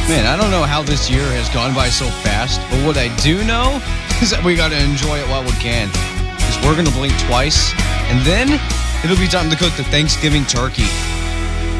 Man, I don't know how this year has gone by so fast, but what I do know is that we got to enjoy it while we can. Because we're going to blink twice, and then it'll be time to cook the Thanksgiving turkey.